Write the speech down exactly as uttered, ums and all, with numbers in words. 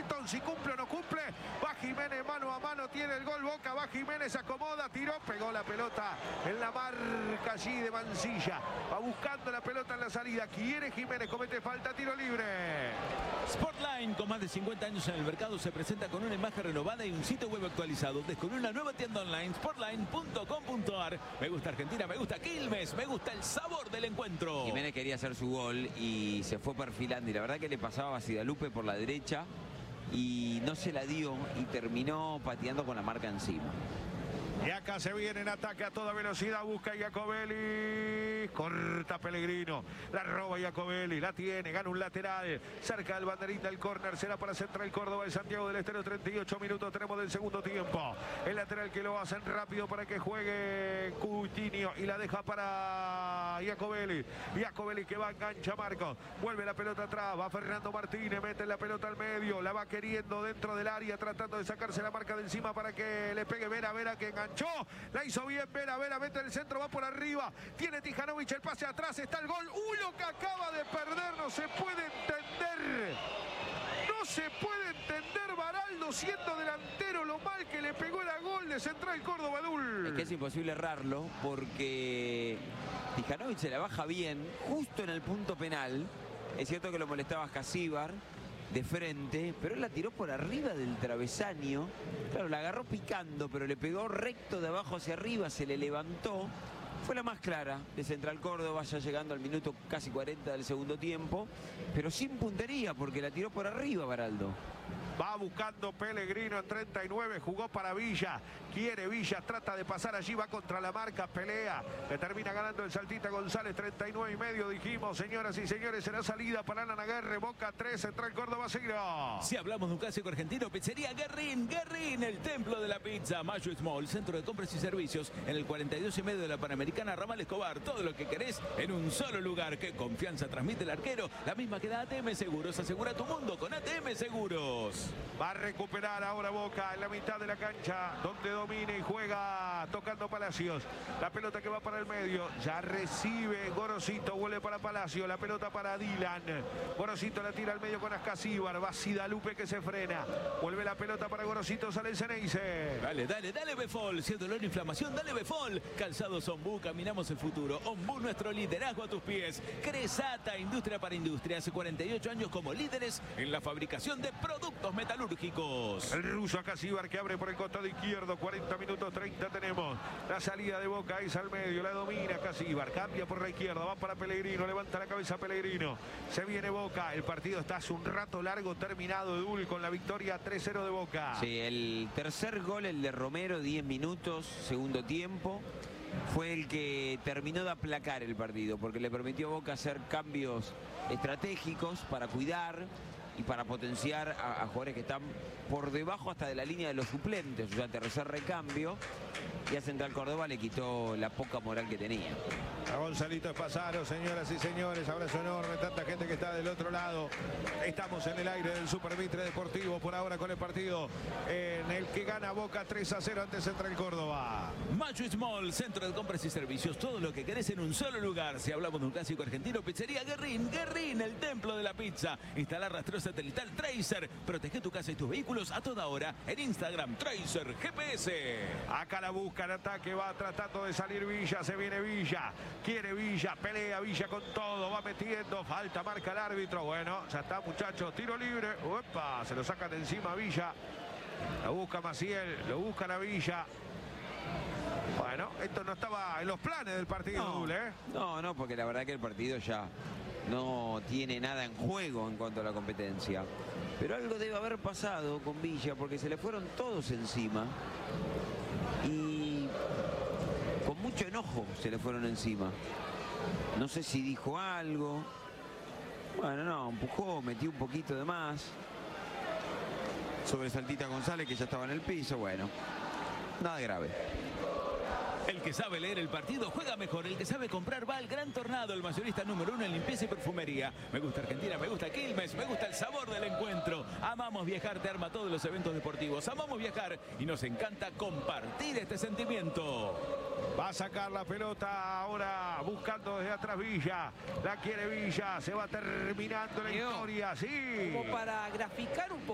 Milton, si cumple o no cumple. Va Jiménez mano a mano, tiene el gol Boca, va Jiménez, acomoda, tiró, pegó la pelota en la marca allí de Mansilla. Va buscando la pelota en la salida. Quiere Jiménez, comete falta, tiro libre. Sportline, con más de cincuenta años en el mercado, se presenta con una imagen renovada y un sitio web actualizado. Descubre una nueva tienda online, sportline punto com punto ar. Me gusta Argentina, me gusta Quilmes, me gusta el sabor del encuentro. Jiménez quería hacer su gol y se fue perfilando. Y la verdad que le pasaba a Sidalupe por la derecha y no se la dio y terminó pateando con la marca encima. Y acá se viene en ataque a toda velocidad, busca Iacobelli, corta Pellegrino, la roba Iacobelli, la tiene, gana un lateral, cerca del banderita, el córner será para Central Córdoba de Santiago del Estero, treinta y ocho minutos tenemos del segundo tiempo. El lateral que lo hacen rápido para que juegue Coutinho y la deja para Iacobelli. Iacobelli que va, engancha Marcos, vuelve la pelota atrás, va Fernando Martínez, mete la pelota al medio, la va queriendo dentro del área, tratando de sacarse la marca de encima para que le pegue Vera, Vera que engancha. La hizo bien Vera, Vera mete el centro, va por arriba, tiene Tijanovic el pase atrás, está el gol. Uy, lo que acaba de perder, no se puede entender. No se puede entender Baraldo siendo delantero, lo mal que le pegó el gol de Central Córdoba, Dul. Es que es imposible errarlo porque Tijanovic se la baja bien, justo en el punto penal. Es cierto que lo molestaba Casíbar de frente, pero él la tiró por arriba del travesaño. Claro, la agarró picando, pero le pegó recto de abajo hacia arriba, se le levantó. Fue la más clara de Central Córdoba, ya llegando al minuto casi cuarenta del segundo tiempo, pero sin puntería porque la tiró por arriba Baraldo. Va buscando Pellegrino en treinta y nueve, jugó para Villa, quiere Villa, trata de pasar allí, va contra la marca, pelea, le termina ganando el Saltita González, treinta y nueve y medio, dijimos, señoras y señores, será salida para Alan Aguerre, Boca tres, Central Córdoba cero. Si hablamos de un clásico argentino, pizzería Guerrín, Guerrín, el templo de la pizza, Mayo Small, centro de compras y servicios, en el cuarenta y dos y medio de la Panamericana, Ramal Escobar, todo lo que querés en un solo lugar. Qué confianza transmite el arquero, la misma que da A T M Seguros, asegura tu mundo con A T M Seguros. Va a recuperar ahora Boca en la mitad de la cancha, donde domina y juega tocando Palacios. La pelota que va para el medio, ya recibe Gorosito, vuelve para Palacio, la pelota para Dylan. Gorosito la tira al medio con Ascasíbar, va Sidalupe que se frena. Vuelve la pelota para Gorosito, sale el Ceneice. Dale, dale, dale Befol, si es dolor e inflamación, dale Befol. Calzados Ombú, caminamos el futuro. Ombú, nuestro liderazgo a tus pies. Cresata, industria para industria, hace cuarenta y ocho años como líderes en la fabricación de productos metalúrgicos. El ruso Ascasíbar que abre por el costado izquierdo, cuarenta minutos treinta tenemos. La salida de Boca es al medio, la domina Ascasíbar, cambia por la izquierda, va para Pellegrino, levanta la cabeza Pellegrino. Se viene Boca, el partido está hace un rato largo terminado, Dul, con la victoria tres cero de Boca. Sí, el tercer gol, el de Romero, diez minutos, segundo tiempo, fue el que terminó de aplacar el partido, porque le permitió a Boca hacer cambios estratégicos para cuidar y para potenciar a, a jugadores que están por debajo hasta de la línea de los suplentes, o sea, tercer recambio, y a Central Córdoba le quitó la poca moral que tenía. A Gonzalito Espasaro, señoras y señores, abrazo enorme, tanta gente que está del otro lado. Estamos en el aire del Super Mitre Deportivo, por ahora con el partido en el que gana Boca tres a cero ante Central Córdoba. Macho Small, centro de compras y servicios, todo lo que querés en un solo lugar. Si hablamos de un clásico argentino, pizzería Guerrín, Guerrín, el templo de la pizza. Instalar rastreo satelital Tracer, protege tu casa y tus vehículos a toda hora en Instagram, Tracer G P S. Acá la busca en ataque, va tratando de salir Villa, se viene Villa. Quiere Villa, pelea Villa con todo, va metiendo, falta, marca el árbitro. Bueno, ya está muchachos, tiro libre. Opa, se lo sacan de encima a Villa. Lo busca Maciel, lo buscan a Villa. Bueno, esto no estaba en los planes del partido, no, Dul, ¿eh? No, no, porque la verdad que el partido ya no tiene nada en juego en cuanto a la competencia. Pero algo debe haber pasado con Villa, porque se le fueron todos encima. Y con mucho enojo se le fueron encima. No sé si dijo algo. Bueno, no, empujó, metió un poquito de más. Sobre Saltita González, que ya estaba en el piso. Bueno, nada grave. El que sabe leer el partido juega mejor. El que sabe comprar va al Gran Tornado, el mayorista número uno en limpieza y perfumería. Me gusta Argentina, me gusta Quilmes, me gusta el sabor del encuentro. Amamos viajar, te arma todos los eventos deportivos. Amamos viajar y nos encanta compartir este sentimiento. Va a sacar la pelota ahora buscando desde atrás Villa. La quiere Villa, se va terminando la historia, sí. Como para graficar un poco.